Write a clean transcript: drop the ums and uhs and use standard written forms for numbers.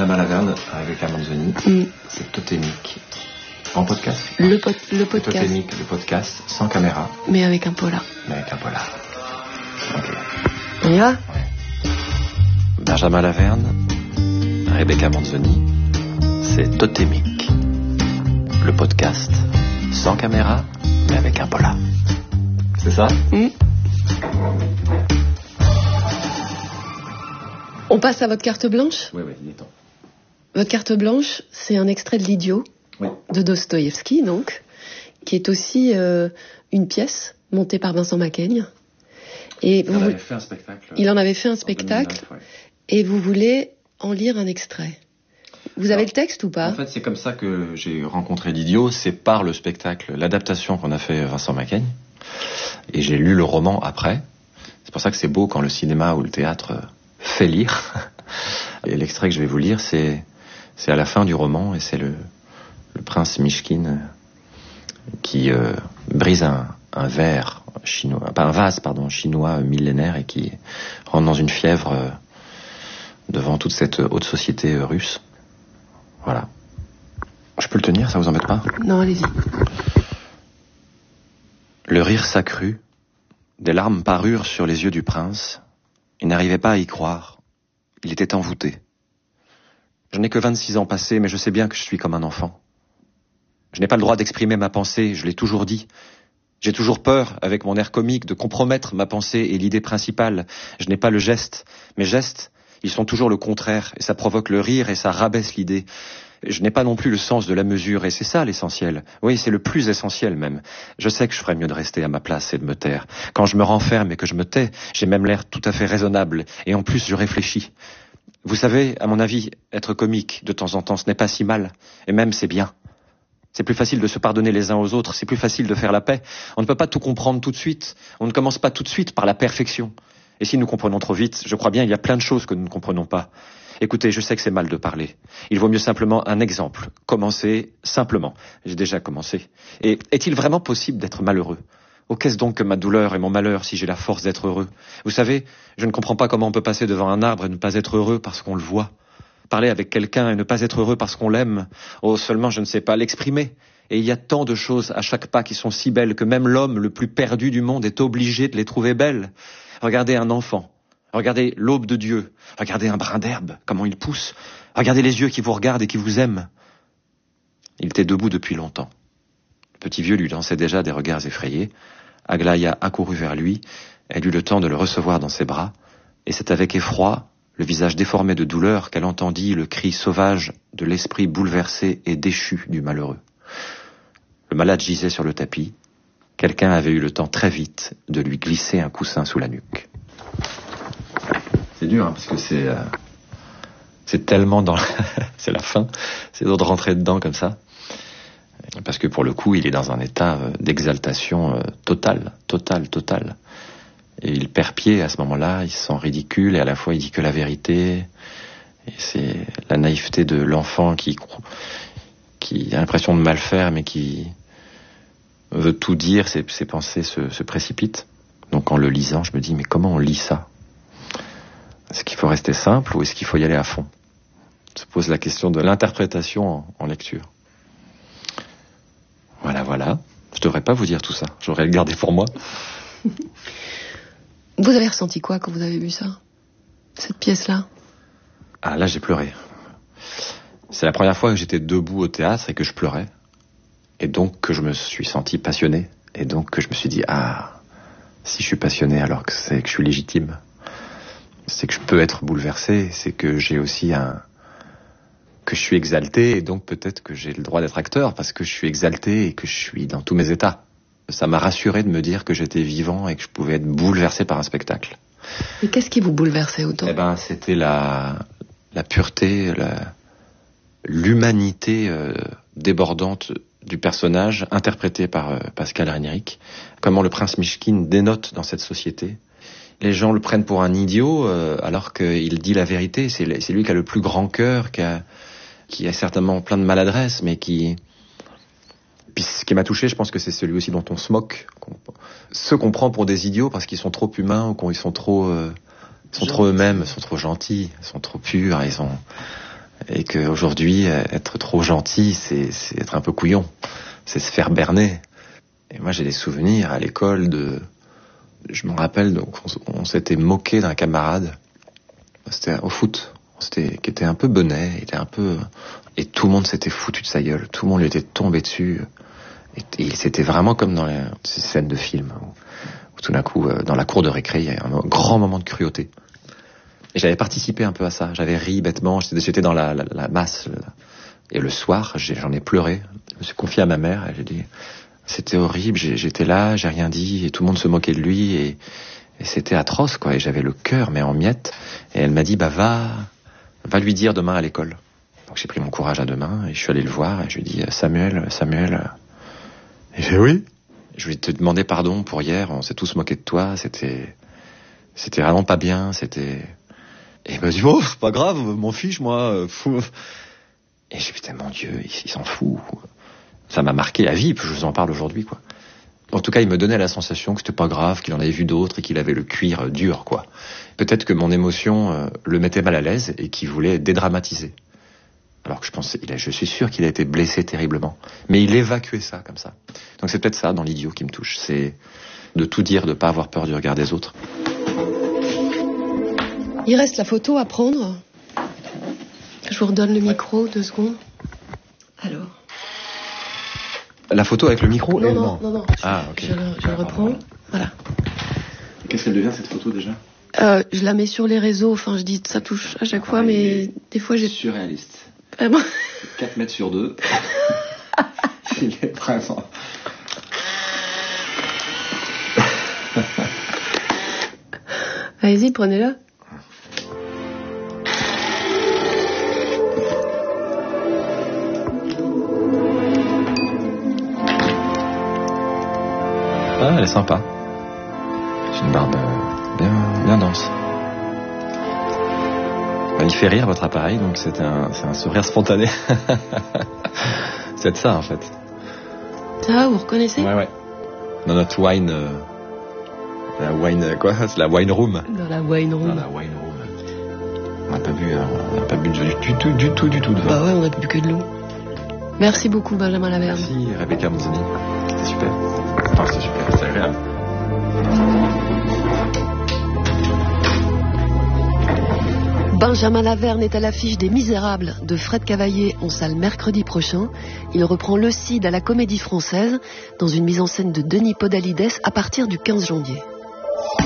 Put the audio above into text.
Benjamin Laverne avec Manzoni. C'est Totémique. En podcast. Le podcast. Totémique, le podcast, sans caméra. Mais avec un polar. Ok. On y va? Ouais. Benjamin Laverne, Rebecca Manzoni, c'est Totémique. Le podcast, sans caméra, mais avec un polar. C'est ça? On passe à votre carte blanche? Oui, il est temps. Votre carte blanche, c'est un extrait de l'Idiot, de Dostoïevski, donc, qui est aussi une pièce montée par Vincent Macaigne. Et Il en avait fait un spectacle. Il en avait fait un spectacle, 2009, et vous voulez en lire un extrait. Vous avez le texte ou pas? En fait, c'est comme ça que j'ai rencontré l'Idiot, c'est par le spectacle, l'adaptation qu'on a fait Vincent Macaigne. Et j'ai lu le roman après. C'est pour ça que c'est beau quand le cinéma ou le théâtre fait lire. Et l'extrait que je vais vous lire, c'est à la fin du roman, et c'est le prince Mishkin qui brise un verre chinois, pas un vase, pardon, chinois millénaire, et qui rentre dans une fièvre devant toute cette haute société russe. Voilà. Je peux le tenir, ça vous embête pas? Non, allez-y. Le rire s'accrut, des larmes parurent sur les yeux du prince. Il n'arrivait pas à y croire. Il était envoûté. Je n'ai que 26 ans passés, mais je sais bien que je suis comme un enfant. Je n'ai pas le droit d'exprimer ma pensée, je l'ai toujours dit. J'ai toujours peur, avec mon air comique, de compromettre ma pensée et l'idée principale. Je n'ai pas le geste. Mes gestes, ils sont toujours le contraire, et ça provoque le rire et ça rabaisse l'idée. Je n'ai pas non plus le sens de la mesure, et c'est ça l'essentiel. Oui, c'est le plus essentiel même. Je sais que je ferais mieux de rester à ma place et de me taire. Quand je me renferme et que je me tais, j'ai même l'air tout à fait raisonnable, et en plus je réfléchis. Vous savez, à mon avis, être comique de temps en temps, ce n'est pas si mal, et même c'est bien. C'est plus facile de se pardonner les uns aux autres, c'est plus facile de faire la paix. On ne peut pas tout comprendre tout de suite, on ne commence pas tout de suite par la perfection. Et si nous comprenons trop vite, je crois bien il y a plein de choses que nous ne comprenons pas. Écoutez, je sais que c'est mal de parler. Il vaut mieux simplement un exemple. Commencer simplement. J'ai déjà commencé. Et est-il vraiment possible d'être malheureux? Oh, qu'est-ce donc que ma douleur et mon malheur si j'ai la force d'être heureux? Vous savez, je ne comprends pas comment on peut passer devant un arbre et ne pas être heureux parce qu'on le voit. Parler avec quelqu'un et ne pas être heureux parce qu'on l'aime. Oh, seulement je ne sais pas l'exprimer. Et il y a tant de choses à chaque pas qui sont si belles que même l'homme le plus perdu du monde est obligé de les trouver belles. Regardez un enfant. Regardez l'aube de Dieu. Regardez un brin d'herbe, comment il pousse. Regardez les yeux qui vous regardent et qui vous aiment. Il était debout depuis longtemps. Le petit vieux lui lançait déjà des regards effrayés. Aglaya accourut vers lui. Elle eut le temps de le recevoir dans ses bras. Et c'est avec effroi, le visage déformé de douleur, qu'elle entendit le cri sauvage de l'esprit bouleversé et déchu du malheureux. Le malade gisait sur le tapis. Quelqu'un avait eu le temps très vite de lui glisser un coussin sous la nuque. C'est dur, parce que c'est tellement dans... c'est la fin. C'est dur de rentrer dedans comme ça. Parce que pour le coup, il est dans un état d'exaltation totale. Et il perd pied à ce moment-là, il se sent ridicule, et à la fois il dit que la vérité. Et c'est la naïveté de l'enfant qui a l'impression de mal faire, mais qui veut tout dire, ses pensées se précipitent. Donc en le lisant, je me dis, mais comment on lit ça? Est-ce qu'il faut rester simple ou est-ce qu'il faut y aller à fond? Se pose la question de l'interprétation en lecture. Voilà. Je devrais pas vous dire tout ça. J'aurais le gardé pour moi. Vous avez ressenti quoi quand vous avez vu ça? Cette pièce-là? Ah, là, j'ai pleuré. C'est la première fois que j'étais debout au théâtre et que je pleurais. Et donc que je me suis senti passionné. Et donc que je me suis dit, si je suis passionné, alors que c'est que je suis légitime. C'est que je peux être bouleversé, c'est que j'ai aussi que je suis exalté, et donc peut-être que j'ai le droit d'être acteur, parce que je suis exalté et que je suis dans tous mes états. Ça m'a rassuré de me dire que j'étais vivant et que je pouvais être bouleversé par un spectacle. Et qu'est-ce qui vous bouleversait autant? C'était la pureté, l'humanité débordante du personnage, interprété par Pascal Renéric. Comment le prince Mishkin dénote dans cette société. Les gens le prennent pour un idiot, alors qu'il dit la vérité. C'est lui qui a le plus grand cœur, qui a certainement plein de maladresse, mais qui... Puis ce qui m'a touché, je pense que c'est celui aussi dont on se moque. Ceux qu'on prend pour des idiots parce qu'ils sont trop humains ou qu'ils sont trop eux-mêmes, sont trop gentils, sont trop purs, Et qu'aujourd'hui, être trop gentil, c'est être un peu couillon. C'est se faire berner. Et moi, j'ai des souvenirs à l'école je me rappelle, donc, on s'était moqué d'un camarade. C'était au foot. Qui était un peu benet, et tout le monde s'était foutu de sa gueule. Tout le monde lui était tombé dessus. Et c'était vraiment comme dans ces scènes de film où tout d'un coup, dans la cour de récré, il y a un grand moment de cruauté. Et j'avais participé un peu à ça. J'avais ri bêtement. J'étais dans la masse. Et le soir, j'en ai pleuré. Je me suis confié à ma mère et j'ai dit, c'était horrible. J'étais là, j'ai rien dit et tout le monde se moquait de lui et c'était atroce, quoi. Et j'avais le cœur mais en miettes. Et elle m'a dit, va lui dire demain à l'école. Donc j'ai pris mon courage à deux mains et je suis allé le voir et je lui ai dit, Samuel. Et il fait oui. Je lui ai demandé pardon pour hier. On s'est tous moqués de toi. C'était vraiment pas bien. Et il m'a dit, c'est pas grave, m'en fiche, moi, fou. Et j'ai dit, putain, mon Dieu, il s'en fout. Ça m'a marqué à vie, puis je vous en parle aujourd'hui, quoi. En tout cas, il me donnait la sensation que c'était pas grave, qu'il en avait vu d'autres et qu'il avait le cuir dur, quoi. Peut-être que mon émotion le mettait mal à l'aise et qu'il voulait dédramatiser. Alors que je suis sûr qu'il a été blessé terriblement. Mais il évacuait ça, comme ça. Donc c'est peut-être ça, dans l'idiot, qui me touche. C'est de tout dire, de pas avoir peur du regard des autres. Il reste la photo à prendre. Je vous redonne le micro, 2 secondes. Alors. La photo avec le micro? Non. Ah, ok. Je le reprends. Voilà. Qu'est-ce qu'elle devient, cette photo, déjà? Je la mets sur les réseaux. Enfin, je dis ça touche à chaque fois, mais des fois j'ai... Surréaliste. Vraiment. 4 mètres sur 2. Il est vraiment... Allez-y, prenez-la. Ah, elle est sympa. C'est une barbe bien dense. Il fait rire votre appareil, donc c'est un sourire spontané. C'est ça en fait. Ça, vous reconnaissez? Ouais. Dans notre wine... la wine... Quoi? C'est la wine room. Dans la wine room. On n'a pas bu du tout. Bah ouais, on n'a bu que de l'eau. Merci beaucoup, Benjamin Laverne. Merci, Rebecca Monzoni. C'était super. Enfin, c'était super, c'était agréable. Benjamin Laverne est à l'affiche des Misérables de Fred Cavaillé en salle mercredi prochain. Il reprend le Cid à la Comédie Française dans une mise en scène de Denis Podalides à partir du 15 janvier.